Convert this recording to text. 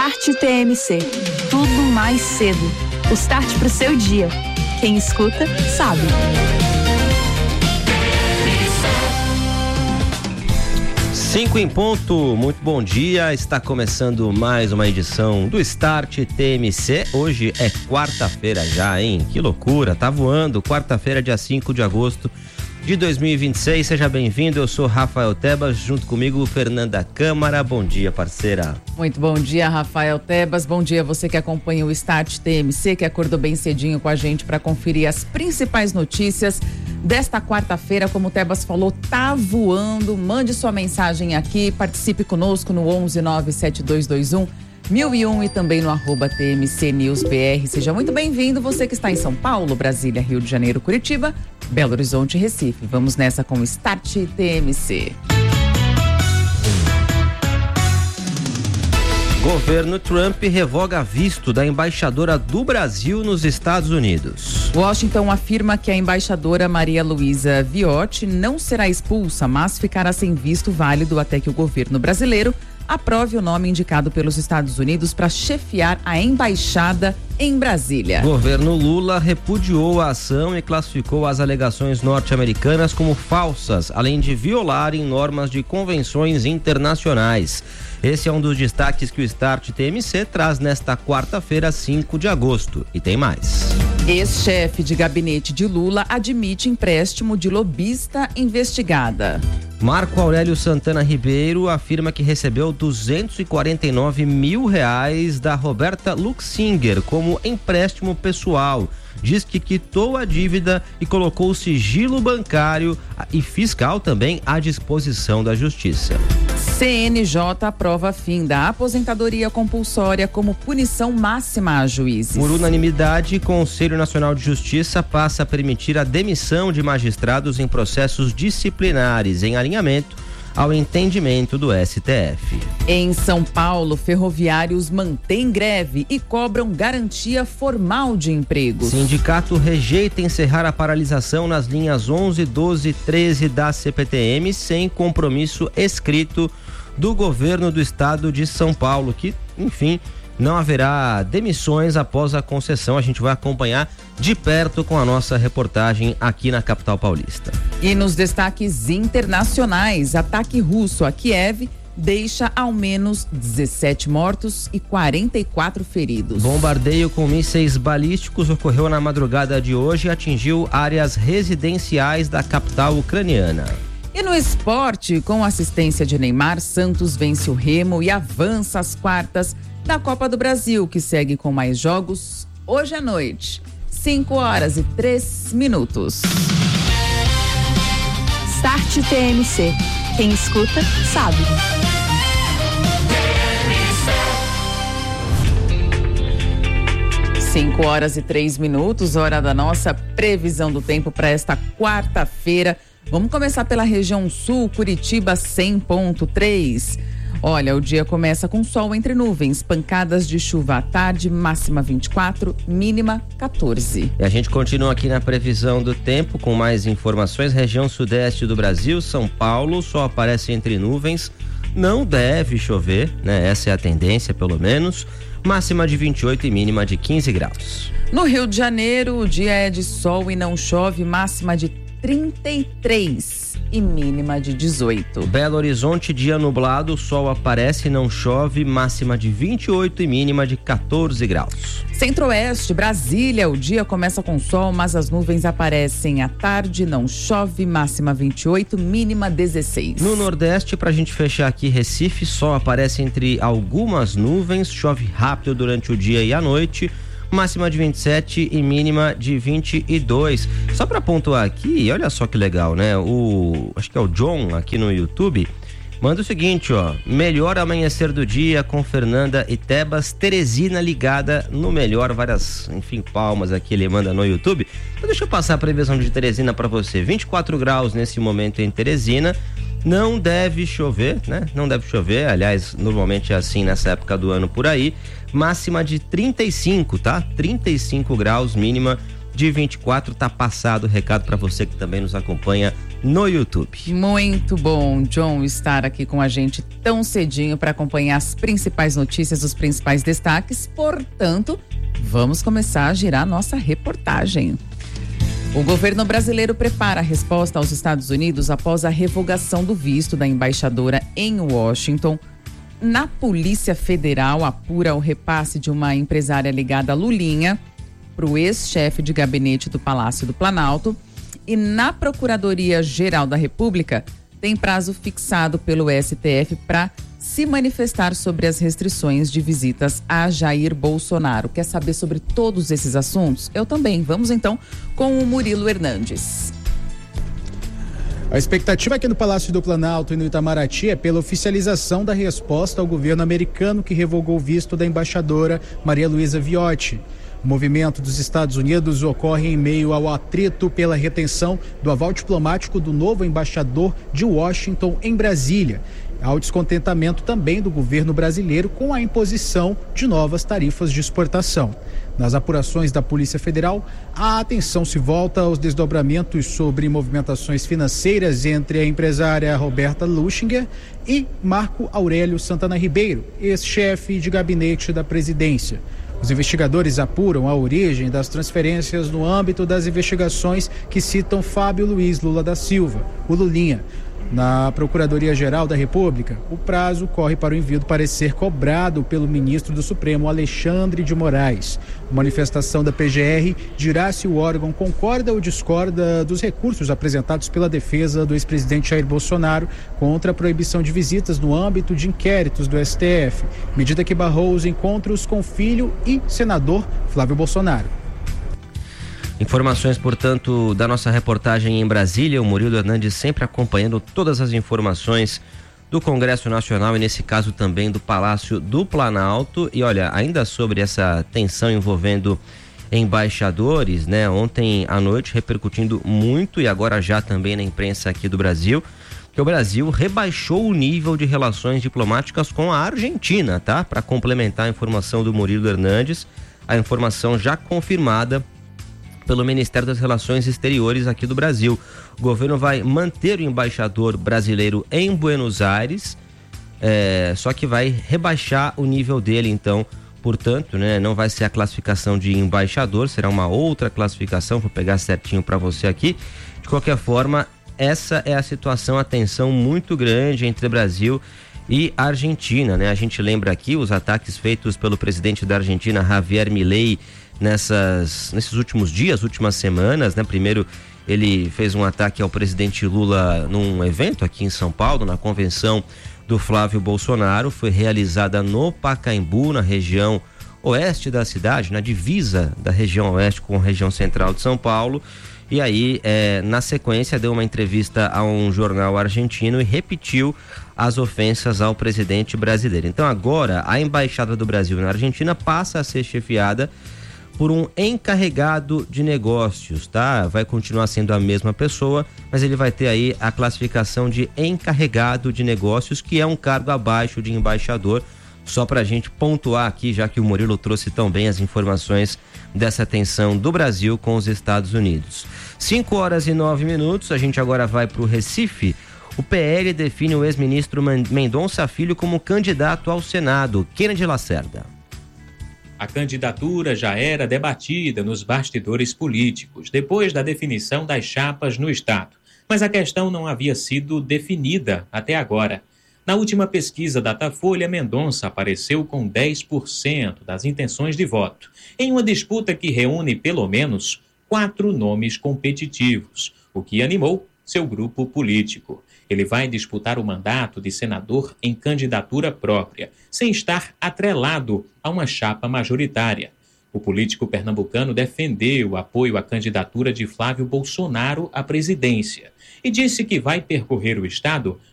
Start TMC. Tudo mais cedo. O start pro seu dia. Quem escuta, sabe. Cinco em ponto, muito bom dia, está começando mais uma edição do Start TMC, hoje é quarta-feira já, hein? Que loucura, tá voando, quarta-feira, dia 5 de agosto de 2026, seja bem-vindo, eu sou Rafael Tebas, junto comigo Fernanda Câmara, bom dia, parceira. Muito bom dia, Rafael Tebas, bom dia você que acompanha o Start TMC, que acordou bem cedinho com a gente para conferir as principais notícias desta quarta-feira. Como o Tebas falou, tá voando, mande sua mensagem aqui, participe conosco no 11-97221 1001 e também no @TMCNewsBR. Seja muito bem-vindo, você que está em São Paulo, Brasília, Rio de Janeiro, Curitiba, Belo Horizonte e Recife. Vamos nessa com o Start TMC. Governo Trump revoga visto da embaixadora do Brasil nos Estados Unidos. Washington afirma que a embaixadora Maria Luísa Viotti não será expulsa, mas ficará sem visto válido até que o governo brasileiro aprove o nome indicado pelos Estados Unidos para chefiar a embaixada em Brasília. Governo Lula repudiou a ação e classificou as alegações norte-americanas como falsas, além de violarem normas de convenções internacionais. Esse é um dos destaques que o Start TMC traz nesta quarta-feira, 5 de agosto. E tem mais. Ex-chefe de gabinete de Lula admite empréstimo de lobista investigada. Marco Aurélio Santana Ribeiro afirma que recebeu R$249 mil da Roberta Luxinger como empréstimo pessoal. Diz que quitou a dívida e colocou o sigilo bancário e fiscal também à disposição da Justiça. CNJ aprova fim da aposentadoria compulsória como punição máxima a juízes. Por unanimidade, Conselho Nacional de Justiça passa a permitir a demissão de magistrados em processos disciplinares, em alinhamento ao entendimento do STF. Em São Paulo, ferroviários mantêm greve e cobram garantia formal de empregos. Sindicato rejeita encerrar a paralisação nas linhas 11, 12 e 13 da CPTM sem compromisso escrito do governo do estado de São Paulo, que, enfim, não haverá demissões após a concessão. A gente vai acompanhar de perto com a nossa reportagem aqui na capital paulista. E nos destaques internacionais, ataque russo a Kiev deixa ao menos 17 mortos e 44 feridos. Bombardeio com mísseis balísticos ocorreu na madrugada de hoje e atingiu áreas residenciais da capital ucraniana. E no esporte, com assistência de Neymar, Santos vence o Remo e avança às quartas da Copa do Brasil, que segue com mais jogos hoje à noite. 5:03. Start TMC. Quem escuta, sabe. Cinco 5:03, hora da nossa previsão do tempo para esta quarta-feira. Vamos começar pela região sul, Curitiba 100.3. Olha, o dia começa com sol entre nuvens, pancadas de chuva à tarde, máxima 24, mínima 14. E a gente continua aqui na previsão do tempo com mais informações. Região sudeste do Brasil, São Paulo, sol aparece entre nuvens, não deve chover, né? Essa é a tendência, pelo menos. Máxima de 28 e mínima de 15 graus. No Rio de Janeiro, o dia é de sol e não chove, máxima de 33 e mínima de 18. Belo Horizonte, dia nublado, sol aparece, não chove, máxima de 28 e mínima de 14 graus. Centro-Oeste, Brasília, o dia começa com sol, mas as nuvens aparecem à tarde, não chove, máxima 28, mínima 16. No Nordeste, pra gente fechar aqui, Recife, sol aparece entre algumas nuvens, chove rápido durante o dia e a noite, máxima de 27 e mínima de 22. Só para pontuar aqui, olha só que legal, né? Acho que é o John aqui no YouTube, manda o seguinte, ó: melhor amanhecer do dia com Fernanda e Tebas, Teresina ligada no melhor, várias, enfim, palmas aqui ele manda no YouTube. Então deixa eu passar a previsão de Teresina para você. 24 graus nesse momento em Teresina. Não deve chover, né? Não deve chover, aliás, normalmente é assim nessa época do ano por aí. Máxima de 35, tá? 35 graus, mínima de 24. Tá passado o recado para você que também nos acompanha no YouTube. Muito bom, John, estar aqui com a gente tão cedinho para acompanhar as principais notícias, os principais destaques. Portanto, vamos começar a girar nossa reportagem. O governo brasileiro prepara a resposta aos Estados Unidos após a revogação do visto da embaixadora em Washington. Na Polícia Federal apura o repasse de uma empresária ligada a Lulinha para o ex-chefe de gabinete do Palácio do Planalto. E na Procuradoria-Geral da República tem prazo fixado pelo STF para se manifestar sobre as restrições de visitas a Jair Bolsonaro. Quer saber sobre todos esses assuntos? Eu também. Vamos então com o Murilo Hernandes. A expectativa aqui no Palácio do Planalto e no Itamaraty é pela oficialização da resposta ao governo americano que revogou o visto da embaixadora Maria Luísa Viotti. O movimento dos Estados Unidos ocorre em meio ao atrito pela retenção do aval diplomático do novo embaixador de Washington em Brasília. Ao descontentamento também do governo brasileiro com a imposição de novas tarifas de exportação. Nas apurações da Polícia Federal, a atenção se volta aos desdobramentos sobre movimentações financeiras entre a empresária Roberta Luchinger e Marco Aurélio Santana Ribeiro, ex-chefe de gabinete da presidência. Os investigadores apuram a origem das transferências no âmbito das investigações que citam Fábio Luiz Lula da Silva, o Lulinha. Na Procuradoria-Geral da República, o prazo corre para o envio do parecer cobrado pelo ministro do Supremo, Alexandre de Moraes. A manifestação da PGR dirá se o órgão concorda ou discorda dos recursos apresentados pela defesa do ex-presidente Jair Bolsonaro contra a proibição de visitas no âmbito de inquéritos do STF, medida que barrou os encontros com filho e senador Flávio Bolsonaro. Informações, portanto, da nossa reportagem em Brasília. O Murilo Hernandes sempre acompanhando todas as informações do Congresso Nacional e, nesse caso, também do Palácio do Planalto. E olha, ainda sobre essa tensão envolvendo embaixadores, né? Ontem à noite repercutindo muito e agora já também na imprensa aqui do Brasil, que o Brasil rebaixou o nível de relações diplomáticas com a Argentina, tá? Para complementar a informação do Murilo Hernandes, a informação já confirmada pelo Ministério das Relações Exteriores aqui do Brasil. O governo vai manter o embaixador brasileiro em Buenos Aires, só que vai rebaixar o nível dele, então, portanto, né, não vai ser a classificação de embaixador, será uma outra classificação, vou pegar certinho para você aqui. De qualquer forma, essa é a situação, a tensão muito grande entre Brasil e Argentina, né? A gente lembra aqui os ataques feitos pelo presidente da Argentina, Javier Milei, nesses últimos dias, últimas semanas, né? Primeiro ele fez um ataque ao presidente Lula num evento aqui em São Paulo, na convenção do Flávio Bolsonaro, foi realizada no Pacaembu, na região oeste da cidade, na divisa da região oeste com a região central de São Paulo. E aí, na sequência, deu uma entrevista a um jornal argentino e repetiu as ofensas ao presidente brasileiro. Então agora a Embaixada do Brasil na Argentina passa a ser chefiada por um encarregado de negócios, tá? Vai continuar sendo a mesma pessoa, mas ele vai ter aí a classificação de encarregado de negócios, que é um cargo abaixo de embaixador. Só pra gente pontuar aqui, já que o Murilo trouxe tão bem as informações dessa tensão do Brasil com os Estados Unidos. 5h09, a gente agora vai pro Recife. O PL define o ex-ministro Mendonça Filho como candidato ao Senado. Kennedy Lacerda. A candidatura já era debatida nos bastidores políticos, depois da definição das chapas no estado. Mas a questão não havia sido definida até agora. Na última pesquisa Datafolha, Mendonça apareceu com 10% das intenções de voto, em uma disputa que reúne pelo menos 4 nomes competitivos, o que animou seu grupo político. Ele vai disputar o mandato de senador em candidatura própria, sem estar atrelado a uma chapa majoritária. O político pernambucano defendeu o apoio à candidatura de Flávio Bolsonaro à presidência e disse que vai percorrer o estado